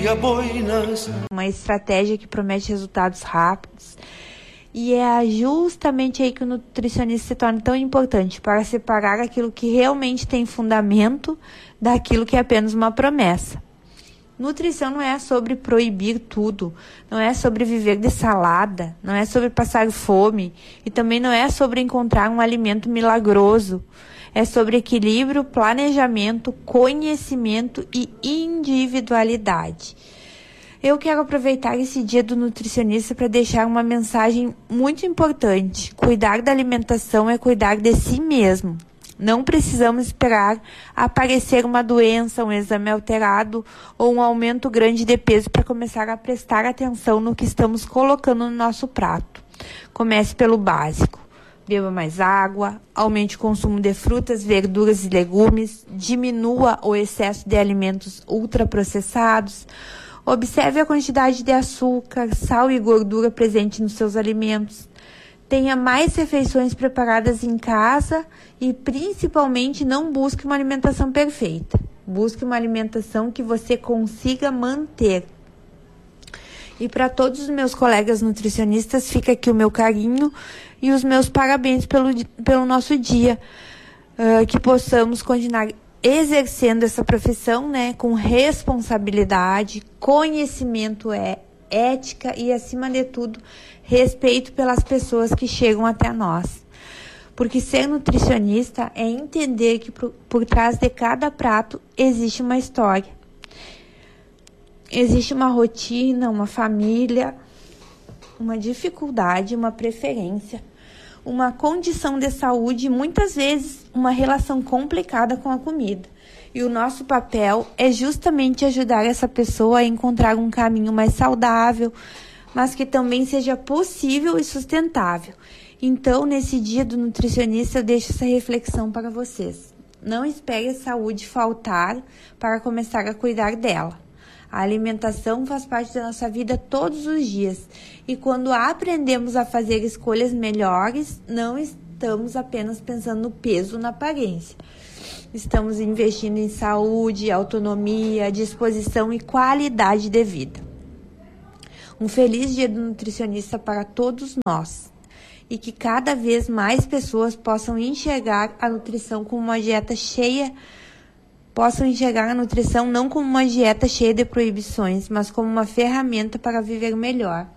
fazia boinas. Uma estratégia que promete resultados rápidos. E é justamente aí que o nutricionista se torna tão importante, para separar aquilo que realmente tem fundamento daquilo que é apenas uma promessa. Nutrição não é sobre proibir tudo, não é sobre viver de salada, não é sobre passar fome e também não é sobre encontrar um alimento milagroso. É sobre equilíbrio, planejamento, conhecimento e individualidade. Eu quero aproveitar esse dia do nutricionista para deixar uma mensagem muito importante. Cuidar da alimentação é cuidar de si mesmo. Não precisamos esperar aparecer uma doença, um exame alterado ou um aumento grande de peso para começar a prestar atenção no que estamos colocando no nosso prato. Comece pelo básico. Beba mais água, aumente o consumo de frutas, verduras e legumes, diminua o excesso de alimentos ultraprocessados. Observe a quantidade de açúcar, sal e gordura presente nos seus alimentos. Tenha mais refeições preparadas em casa e, principalmente, não busque uma alimentação perfeita. Busque uma alimentação que você consiga manter. E para todos os meus colegas nutricionistas, fica aqui o meu carinho e os meus parabéns pelo nosso dia. Que possamos continuar exercendo essa profissão, né, com responsabilidade, conhecimento, ética e, acima de tudo, respeito pelas pessoas que chegam até nós. Porque ser nutricionista é entender que por trás de cada prato existe uma história. Existe uma rotina, uma família, uma dificuldade, uma preferência, uma condição de saúde e muitas vezes uma relação complicada com a comida. E o nosso papel é justamente ajudar essa pessoa a encontrar um caminho mais saudável, mas que também seja possível e sustentável. Então, nesse dia do nutricionista, eu deixo essa reflexão para vocês. Não espere a saúde faltar para começar a cuidar dela. A alimentação faz parte da nossa vida todos os dias. E quando aprendemos a fazer escolhas melhores, não estamos apenas pensando no peso, na aparência. Estamos investindo em saúde, autonomia, disposição e qualidade de vida. Um feliz dia do nutricionista para todos nós. E que cada vez mais pessoas possam enxergar a nutrição como uma dieta cheia, possam enxergar a nutrição não como uma dieta cheia de proibições, mas como uma ferramenta para viver melhor.